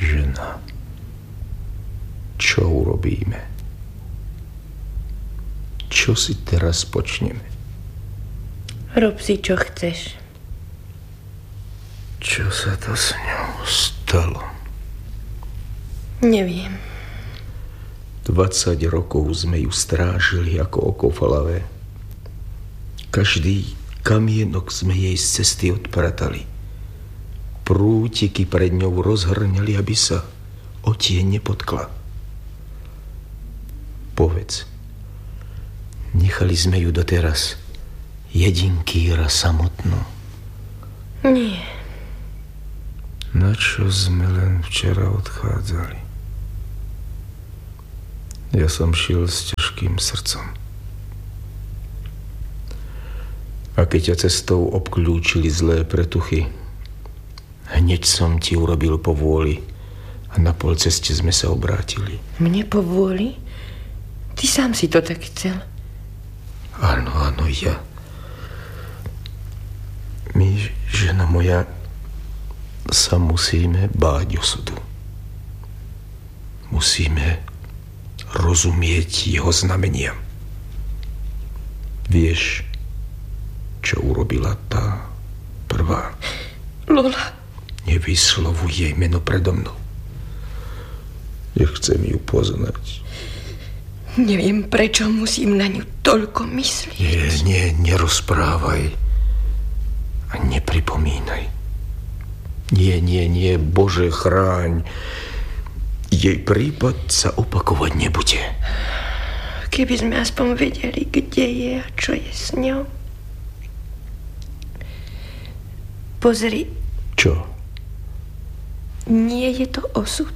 Žena, čo urobíme? Čo si teraz počneme? Rob si, čo chceš. Čo sa to s ňou stalo? Neviem. 20 rokov sme ju strážili ako oko falavé. Každý kamienok sme jej z cesty odpratali. Prútiky pred ňou rozhrňali, aby sa o tieň nepotkla. Povedz, nechali sme ju doteraz jedinkýra samotnú? Nie. Na čo sme len včera odchádzali? Ja som šiel s ťažkým srdcom. A keď ťa cestou obklúčili zlé pretuchy, hneď som ti urobil povôli a na pol ceste sme sa obrátili. Mne povôli? Ty sám si to tak chcel. Áno, ja. My, žena moja, sa musíme báť osudu. Musíme rozumieť jeho znameniam. Vieš, čo urobila tá prvá? Lola. Nevyslovuj jej meno predo mnou. Nechcem ju poznať. Neviem, prečo musím na ňu toľko myslieť. Nie, nerozprávaj. A nepripomínaj. Nie, Bože, chráň. Jej prípad sa opakovať nebude. Keby sme aspoň vedeli, kde je a čo je s ňou. Pozri. Čo? Nie je to osud.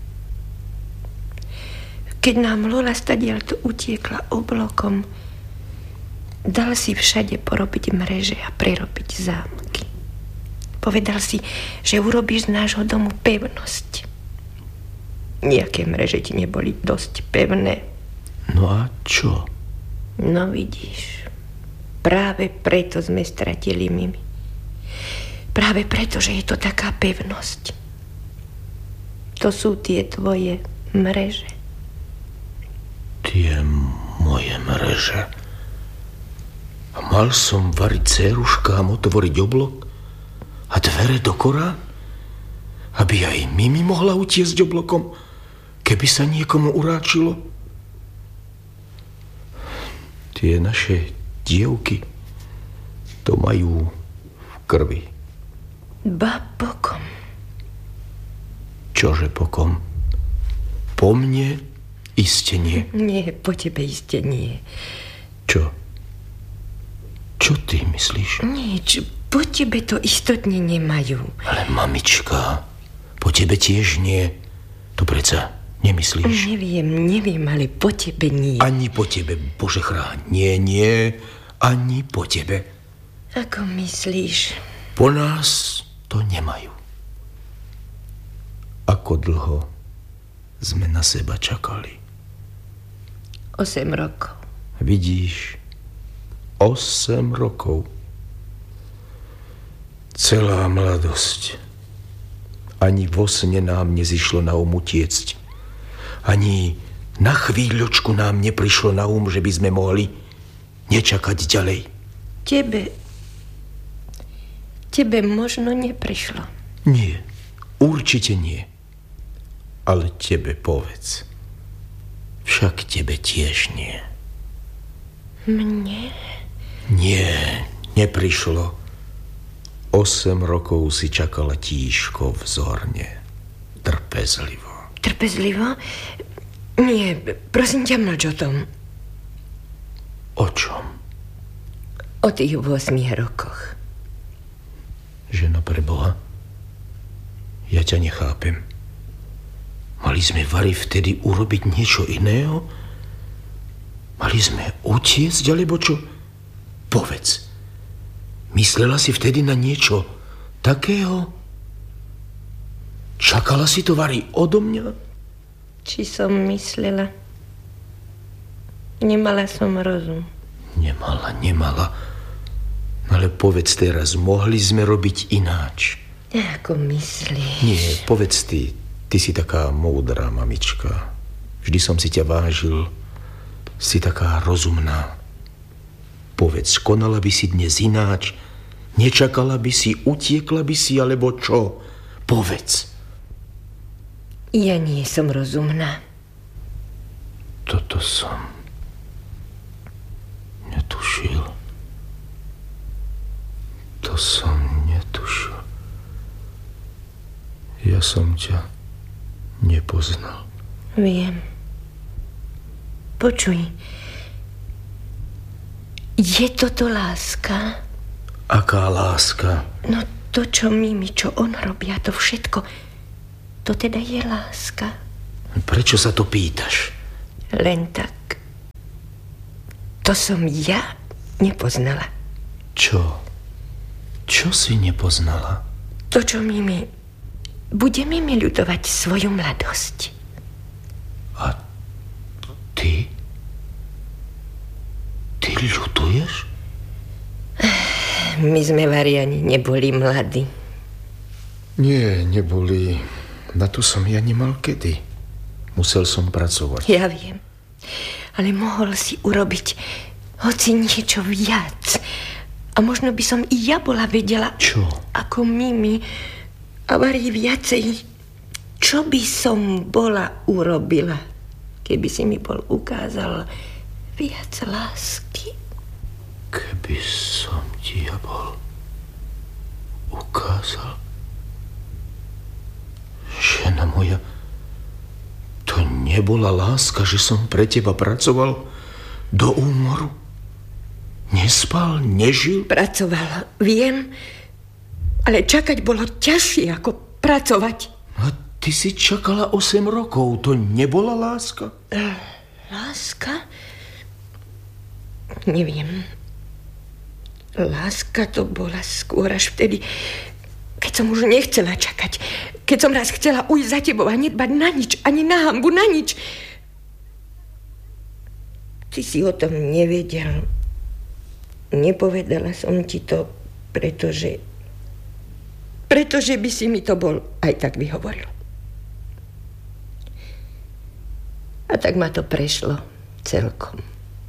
Keď nám Lola stadiaľto utiekla oblokom, dal si všade porobiť mreže a prerobiť zámky. Povedal si, že urobíš z nášho domu pevnosť. Nejaké mreže ti neboli dosť pevné. No a čo? No vidíš, práve preto sme stratili Mimi. Práve preto, že je to taká pevnosť. To sú tie tvoje mreže. Tie moje mreže. A mal som variť céruškám, otvoriť oblok a dvere do Korán, aby aj Mimi mohla utiesť oblokom, keby sa niekomu uráčilo. Tie naše dievky to majú v krvi. Ba bokom. Čože bokom? Po mne iste nie. Nie, po tebe iste nie. Čo? Čo ty myslíš? Nič, po tebe to istotne nemajú. Ale mamička, po tebe tiež nie. To predsa nemyslíš? Neviem, ale po tebe nie. Ani po tebe, Bože chráň. Nie, ani po tebe. Ako myslíš? Po nás to nemajú. Ako dlho sme na seba čakali? 8 rokov. Vidíš, 8 rokov. Celá mladosť. Ani vo sne nám nezišlo na utiecť. Ani na chvíľočku nám neprišlo na že by sme mohli nečakať ďalej. Tebe možno neprišlo. Nie, určite nie. Ale tebe povedz. Však tebe tiež nie. Mne? Nie, neprišlo. 8 rokov si čakala tížko vzorne. Trpezlivo. Trpezlivo? Nie, prosím ťa, mlč o tom. O čom? O tých 8 rokoch. Žena, pre Boha, ja ťa nechápem. Mali sme Vary vtedy urobiť niečo iného? Mali sme utiecť, alebo čo? Povedz. Myslela si vtedy na niečo takého? Čakala si to, Vary, odo mňa? Či som myslela? Nemala som rozum. Nemala. Ale povedz teraz, mohli sme robiť ináč. Ako myslíš? Nie, povedz ty, Ty si taká múdra, mamička. Vždy som si ťa vážil. Si taká rozumná. Povedz, konala by si dnes ináč? Nečakala by si, utiekla by si, alebo čo? Povedz. Ja nie som rozumná. Toto som netušil. To som netušil. Ja som ťa nepoznal. Viem. Počuj. Je toto láska? Aká láska? No to, čo Mimi, čo on robia, to všetko, to teda je láska. Prečo sa to pýtaš? Len tak. To som ja nepoznala. Čo? Čo si nepoznala? To, čo Mimi, bude Mimi ľutovať svoju mladosť. A ty? Ty ľutuješ? My sme variani neboli mladí. Nie, neboli. Na to som ja nemal kedy. Musel som pracovať. Ja viem. Ale mohol si urobiť hoci niečo viac. A možno by som i ja bola vedela... Čo? Ako Mimi. A varí viacej. Čo by som bola urobila, keby si mi bol ukázal viac lásky? Keby som ti ja bol ukázal... Žena moja, to nebola láska, že som pre teba pracoval do úmoru? Nespal, nežil? Pracoval, viem, ale čakať bolo ťažšie ako pracovať. A ty si čakala 8 rokov, to nebola láska? Láska? Neviem. Láska to bola skôr až vtedy, keď som už nechcela čakať. Keď som raz chcela ujsť za tebou a nedbať na nič, ani na hanbu, na nič. Ty si o tom nevedel. Nepovedala som ti to, pretože by si mi to bol aj tak vyhovoril. A tak ma to prešlo celkom.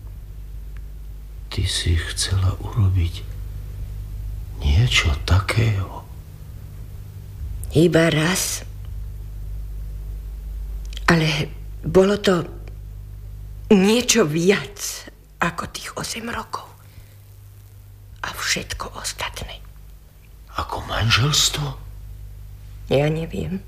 Ty si chcela urobiť niečo takého? Iba raz. Ale bolo to niečo viac ako tých 8 rokov. A všetko ostatné. Ako manželstvo? Ja neviem.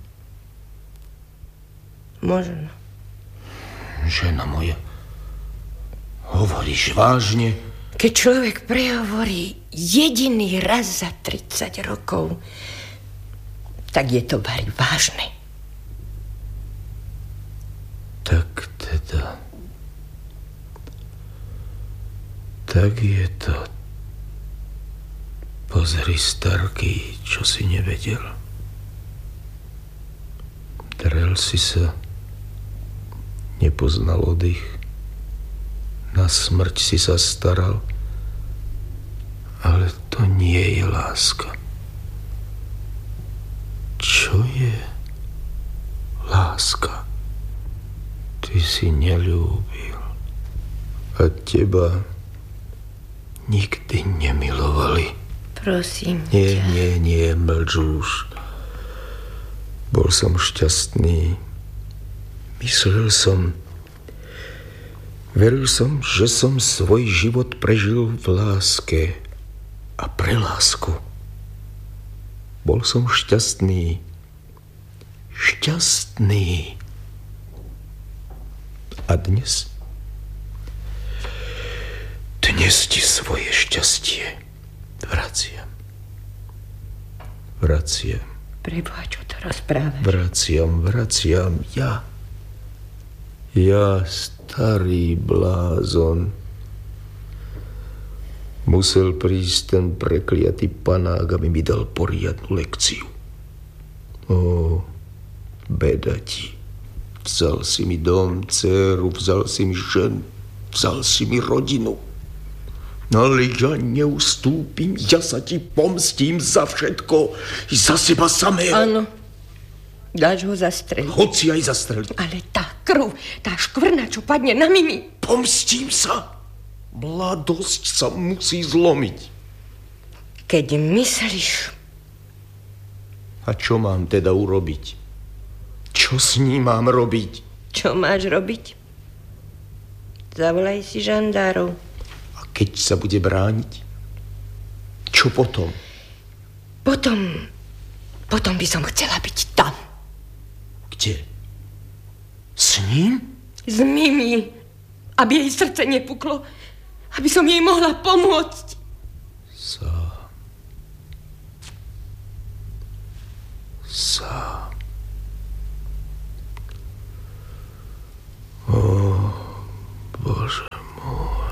Možno. Žena moja, hovoríš vážne? Keď človek prehovorí jediný raz za 30 rokov, tak je to bari vážne. Tak teda... Tak je to... Pozri, starký, čo si nevedel. Drel si sa, nepoznal oddych. Na smrť si sa staral. Ale to nie je láska. Čo je láska? Ty si neľúbil. A teba nikdy nemilovali. Prosím ťa. Nie, mlč už. Bol som šťastný. Veril som, že som svoj život prežil v láske a pre lásku. Bol som šťastný. Šťastný. A dnes? Dnes ti svoje šťastie vraciam. Preboha, čo to rozprávaš? Vraciam ja. Ja, starý blázon. Musel prísť ten prekliatý panák, aby mi dal poriadnu lekciu. Beda ti. Vzal si mi dom, dceru, vzal si mi ženu, vzal si mi rodinu. Ale ja neustúpim, ja sa ti pomstím za všetko, za seba samého. Áno, Dáš ho zastreliť. Hoci aj zastreliť. Ale tá krv, tá škvrna, čo padne na Mimi. Pomstím sa. Mladosť sa musí zlomiť. Keď myslíš... A čo mám teda urobiť? Čo s ním mám robiť? Čo máš robiť? Zavolaj si žandárov. A keď sa bude brániť? Čo potom? Potom by som chcela byť tam. Kde? S ním? S Mimi. Aby jej srdce nepuklo. Aby som jej mohla pomôcť. Sám.